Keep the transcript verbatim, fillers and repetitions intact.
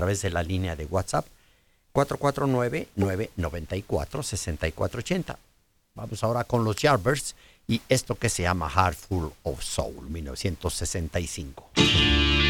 través de la línea de WhatsApp cuatro cuatro nueve, nueve nueve cuatro, seis cuatro ocho cero. Vamos ahora con los Yardbirds y esto que se llama Heart Full of Soul, mil novecientos sesenta y cinco.